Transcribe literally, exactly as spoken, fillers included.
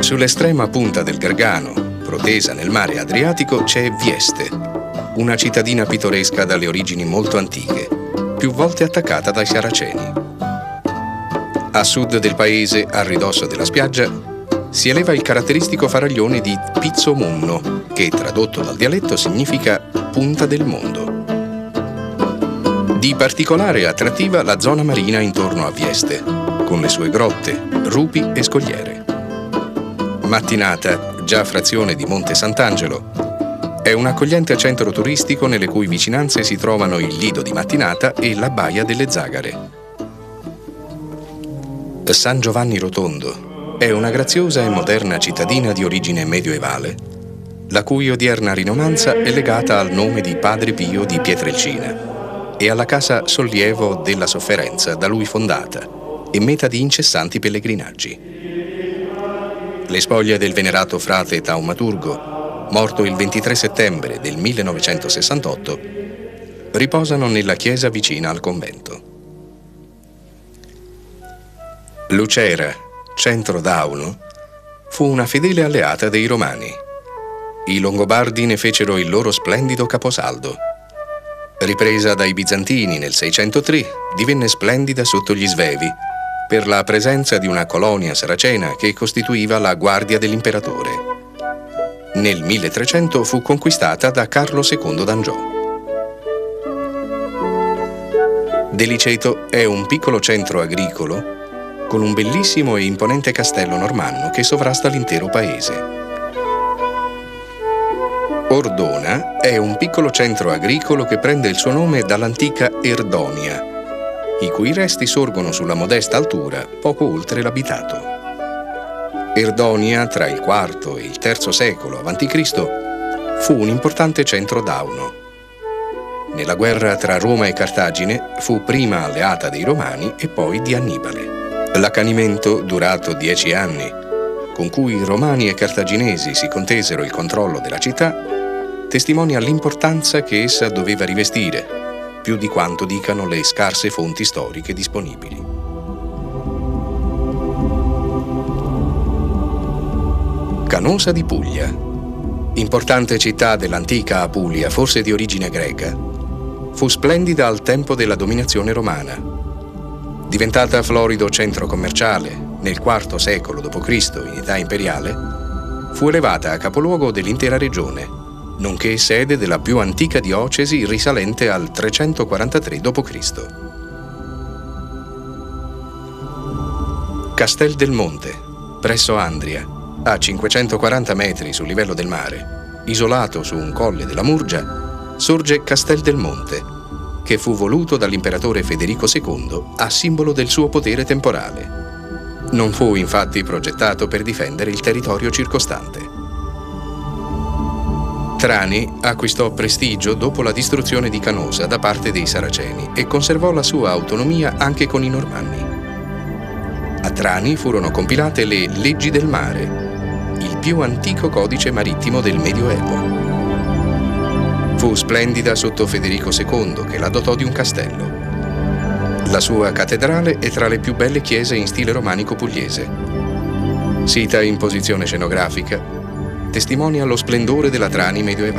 Sull'estrema punta del Gargano, protesa nel mare Adriatico, c'è Vieste, una cittadina pittoresca dalle origini molto antiche, più volte attaccata dai Saraceni. A sud del paese, a ridosso della spiaggia, si eleva il caratteristico faraglione di Pizzo Munno, che tradotto dal dialetto significa punta del mondo. Di particolare attrattiva la zona marina intorno a Vieste, con le sue grotte, rupi e scogliere. Mattinata, già frazione di Monte Sant'Angelo, è un accogliente centro turistico nelle cui vicinanze si trovano il Lido di Mattinata e la Baia delle Zagare. San Giovanni Rotondo è una graziosa e moderna cittadina di origine medioevale, la cui odierna rinomanza è legata al nome di Padre Pio di Pietrelcina e alla casa Sollievo della Sofferenza da lui fondata e meta di incessanti pellegrinaggi. Le spoglie del venerato frate taumaturgo, morto il ventitré settembre del millenovecentosessantotto, riposano nella chiesa vicina al convento. Lucera, centro d'Auno, fu una fedele alleata dei Romani. I Longobardi ne fecero il loro splendido caposaldo. Ripresa dai Bizantini nel seicentotré, divenne splendida sotto gli Svevi, per la presenza di una colonia saracena che costituiva la guardia dell'imperatore. Nel milletrecento fu conquistata da Carlo secondo d'Angiò. Deliceto è un piccolo centro agricolo con un bellissimo e imponente castello normanno che sovrasta l'intero paese. Ordona è un piccolo centro agricolo che prende il suo nome dall'antica Erdonia, i cui resti sorgono sulla modesta altura poco oltre l'abitato. Erdonia, tra il quarto e il terzo secolo avanti Cristo, fu un importante centro dauno. Nella guerra tra Roma e Cartagine fu prima alleata dei Romani e poi di Annibale. L'accanimento, durato dieci anni, con cui romani e cartaginesi si contesero il controllo della città, testimonia l'importanza che essa doveva rivestire, più di quanto dicano le scarse fonti storiche disponibili. Canosa di Puglia, importante città dell'antica Apulia, forse di origine greca, fu splendida al tempo della dominazione romana. Diventata florido centro commerciale nel quarto secolo dopo Cristo in età imperiale, fu elevata a capoluogo dell'intera regione, nonché sede della più antica diocesi risalente al trecentoquarantatré dopo Cristo. Castel del Monte, presso Andria, a cinquecentoquaranta metri sul livello del mare, isolato su un colle della Murgia, sorge Castel del Monte, che fu voluto dall'imperatore Federico secondo a simbolo del suo potere temporale. Non fu infatti progettato per difendere il territorio circostante. Trani acquistò prestigio dopo la distruzione di Canosa da parte dei Saraceni e conservò la sua autonomia anche con i Normanni. A Trani furono compilate le Leggi del Mare, il più antico codice marittimo del Medioevo. Fu splendida sotto Federico secondo, che la dotò di un castello. La sua cattedrale è tra le più belle chiese in stile romanico pugliese. Sita in posizione scenografica, testimonia lo splendore della Trani medioevale.